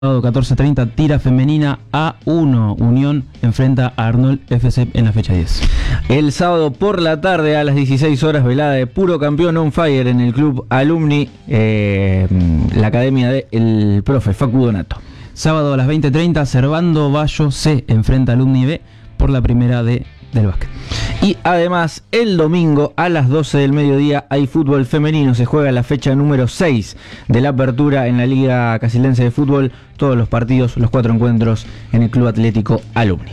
Sábado 14:30, tira femenina A1. Unión enfrenta a Arnold FC en la fecha 10. El sábado por la tarde a las 16 horas, velada de puro campeón on fire en el club Alumni, la academia del profe Facu Donato. Sábado a las 20:30, Servando Bayo C enfrenta a Alumni B por la primera D del básquet. Y además, el domingo a las 12 del mediodía hay fútbol femenino. Se juega la fecha número 6 de la apertura en la Liga Casildense de Fútbol. Todos los partidos, los 4 encuentros en el Club Atlético Alumni.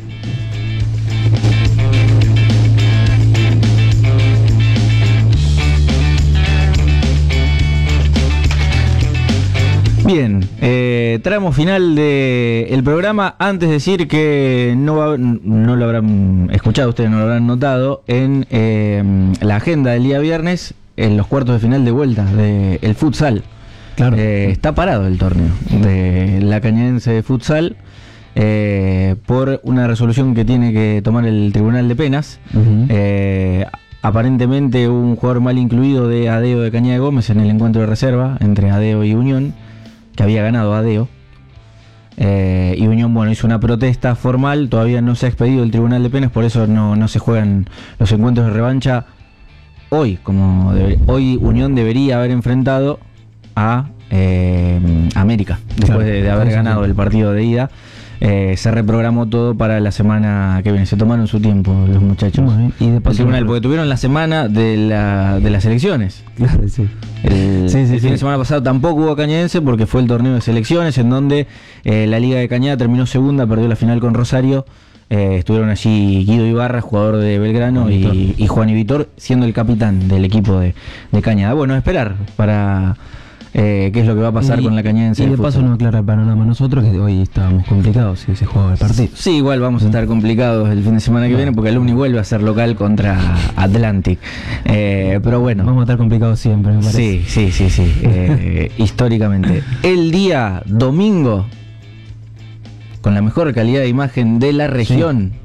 Bien, tramo final del programa. Antes de decir que no lo habrán escuchado, ustedes no lo habrán notado, en la agenda del día viernes, en los cuartos de final de vuelta del futsal. Claro. Está parado el torneo de la Cañadense de futsal por una resolución que tiene que tomar el Tribunal de Penas. Aparentemente un jugador mal incluido de Adeo de Cañada de Gómez en el encuentro de reserva entre Adeo y Unión, que había ganado Adeo, y Unión, bueno, hizo una protesta formal. Todavía no se ha expedido el Tribunal de Penas, por eso no se juegan los encuentros de revancha hoy. Hoy Unión debería haber enfrentado a América, después de haber ganado el partido de ida. Se reprogramó todo para la semana que viene. Se tomaron su tiempo los muchachos. Y después tribunal, porque tuvieron la semana de las elecciones. Claro, sí. El fin de semana pasado tampoco hubo Cañadense porque fue el torneo de selecciones en donde la Liga de Cañada terminó segunda, perdió la final con Rosario. Estuvieron allí Guido Ibarra, jugador de Belgrano, y Juan y Vitor siendo el capitán del equipo de Cañada. Bueno, esperar para qué es lo que va a pasar con la Cañadense. Y de paso nos aclara el panorama nosotros, que hoy estábamos complicados si se juega el partido. Sí, igual vamos a estar complicados el fin de semana que viene porque Alumni vuelve a ser local contra Atlantic. Pero bueno, vamos a estar complicados siempre, me parece. Sí. Históricamente. El día domingo, con la mejor calidad de imagen de la región,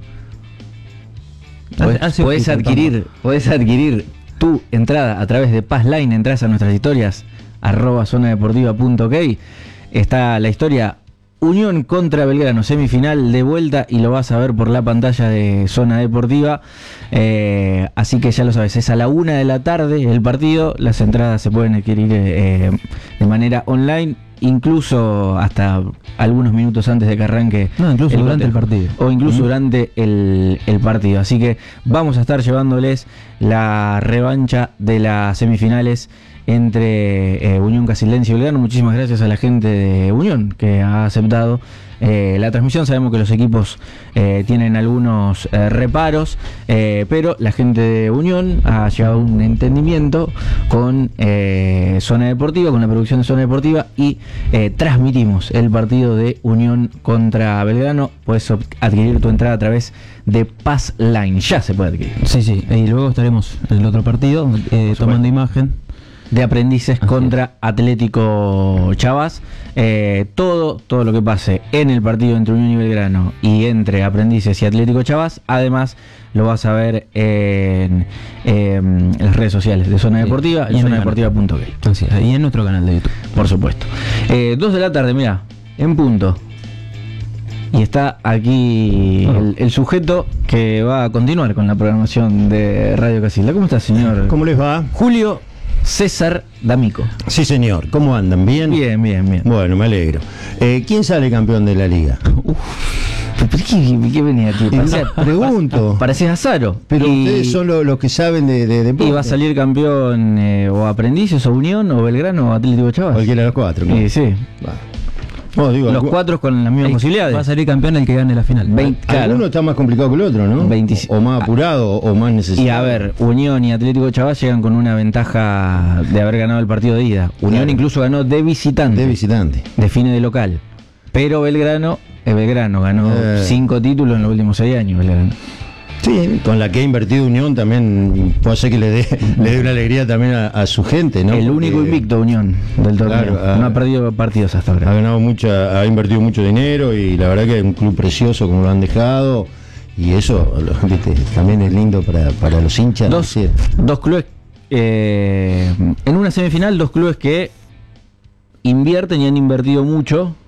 podés adquirir tu entrada a través de Passline. Entras a nuestras historias @zonadeportiva.ok. Está la historia Unión contra Belgrano, semifinal de vuelta, y lo vas a ver por la pantalla de Zona Deportiva. Así que ya lo sabes, es a la 1 de la tarde el partido. Las entradas se pueden adquirir de manera online, incluso hasta algunos minutos antes de que arranque. No, incluso durante el partido. O incluso durante el partido. Así que vamos a estar llevándoles la revancha de las semifinales entre Unión Casildense y Belgrano. Muchísimas gracias a la gente de Unión que ha aceptado la transmisión. Sabemos que los equipos tienen algunos reparos, pero la gente de Unión ha llegado a un entendimiento con Zona Deportiva, con la producción de Zona Deportiva, y transmitimos el partido de Unión contra Belgrano. Puedes adquirir tu entrada a través de Passline. Ya se puede adquirir. Sí, y luego estaremos en el otro partido tomando imagen de Aprendices contra Atlético Chavas. Todo lo que pase en el partido entre Unión y Belgrano y entre Aprendices y Atlético Chavas, además lo vas a ver en las redes sociales de Zona Deportiva, en zonadeportiva.ok. Y en nuestro canal de YouTube, por supuesto. 2 de la tarde, mira, en punto. Y está aquí el sujeto que va a continuar con la programación de Radio Casilda. ¿Cómo está, señor? ¿Cómo les va? Julio César D'Amico. Sí, señor. ¿Cómo andan? ¿Bien? Bien. Bueno, me alegro. ¿Quién sale campeón de la liga? ¿Qué venía aquí? Pregunto. Parecés Azaro. Pero ustedes son los que saben de deporte. Y va a salir campeón o Aprendices, o Unión, o Belgrano, o Atlético Chavas. Cualquiera de los cuatro, ¿no? Sí. Los cuatro con las mismas posibilidades. Va a salir campeón el que gane la final. Claro. Uno está más complicado que el otro, ¿no? O más apurado o más necesitado. Y a ver, Unión y Atlético Chavas llegan con una ventaja de haber ganado el partido de ida. Unión incluso ganó de visitante. Define de local. Pero Belgrano ganó 5 títulos en los últimos 6 años. Belgrano. Sí, con la que ha invertido Unión también puede ser que le dé una alegría también a su gente, ¿no? El único invicto Unión del torneo. Claro, no ha perdido partidos hasta ahora. Ha invertido mucho dinero, y la verdad que es un club precioso como lo han dejado, y eso, ¿viste? También es lindo para los hinchas. Dos clubes, en una semifinal, dos clubes que invierten y han invertido mucho